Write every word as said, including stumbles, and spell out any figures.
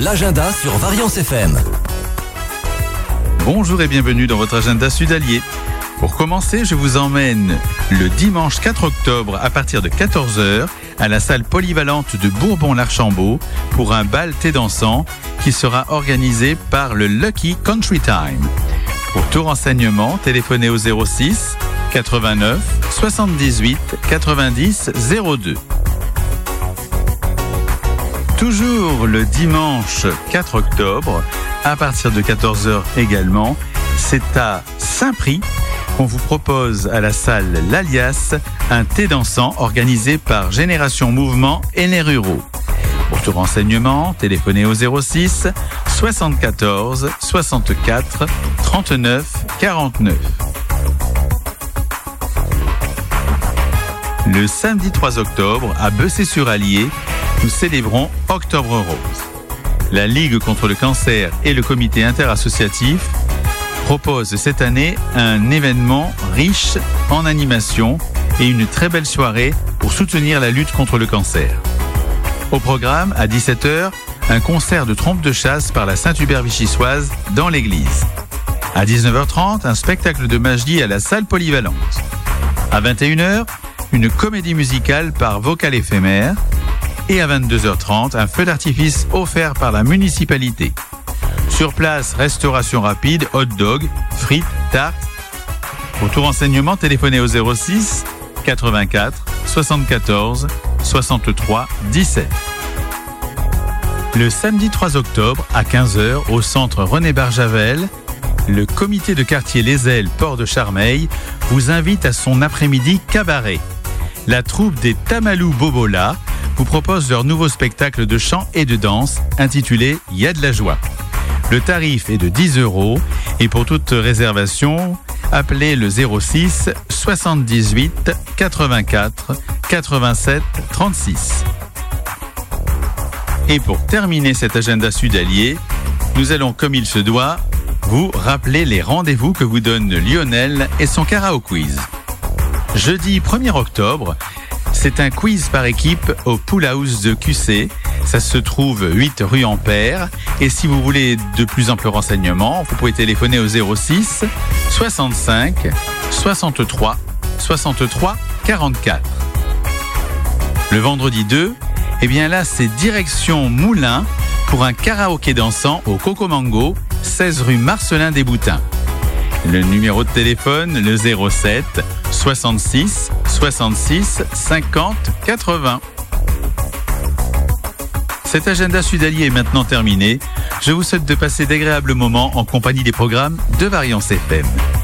l'agenda sur Variance F M. Bonjour et bienvenue dans votre agenda sud-allier. Pour commencer, je vous emmène le dimanche quatre octobre à partir de quatorze heures à la salle polyvalente de Bourbon-l'Archambault pour un bal thé dansant qui sera organisé par le Lucky Country Time. Pour tout renseignement, téléphonez au zéro six quatre-vingt-neuf soixante-dix-huit quatre-vingt-dix zéro deux. Toujours le dimanche quatre octobre, à partir de quatorze heures également, c'est à Saint-Prix qu'on vous propose à la salle L'Alias un thé dansant organisé par Génération Mouvement Aînés Ruraux. Pour tout renseignement, téléphonez au zéro six soixante-quatorze soixante-quatre trente-neuf quarante-neuf. Le samedi trois octobre, à Bessay-sur-Allier, nous célébrons Octobre Rose. La Ligue contre le cancer et le comité interassociatif proposent cette année un événement riche en animation et une très belle soirée pour soutenir la lutte contre le cancer. Au programme, à dix-sept heures, un concert de trompe de chasse par la Saint-Hubert-Vichysoise dans l'église. À dix-neuf heures trente, un spectacle de magie à la salle polyvalente. À vingt et une heures, une comédie musicale par Vocal Éphémère. Et à vingt-deux heures trente, un feu d'artifice offert par la municipalité. Sur place, restauration rapide, hot dog, frites, tartes. Pour tout renseignement, téléphonez au zéro six quatre-vingt-quatre soixante-quatorze soixante-trois dix-sept. Le samedi trois octobre, à quinze heures, au centre René Barjavel, le comité de quartier Les Ailes Port de Charmeil vous invite à son après-midi cabaret. La troupe des Tamalou Bobola vous propose leur nouveau spectacle de chant et de danse intitulé « Y a de la joie ». Le tarif est de dix euros et pour toute réservation, appelez le zéro six soixante-dix-huit quatre-vingt-quatre quatre-vingt-sept trente-six. Et pour terminer cet agenda sud-allier, nous allons, comme il se doit, vous rappeler les rendez-vous que vous donne Lionel et son karaoke quiz. Jeudi premier octobre, c'est un quiz par équipe au Pool House de Q C. Ça se trouve huit rue Ampère. Et si vous voulez de plus amples renseignements, vous pouvez téléphoner au zéro six soixante-cinq soixante-trois soixante-trois quarante-quatre. Le vendredi deux, eh bien là, c'est direction Moulins pour un karaoké dansant au Coco Mango, seize rue Marcelin des Boutins. Le numéro de téléphone, le zéro sept soixante-six soixante-six cinquante quatre-vingts. Cet agenda sud-allier est maintenant terminé. Je vous souhaite de passer d'agréables moments en compagnie des programmes de Variance F M.